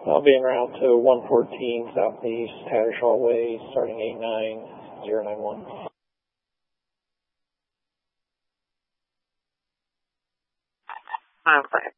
I'll be en route to 114 Southeast Tattersall Way, starting 89091. Okay.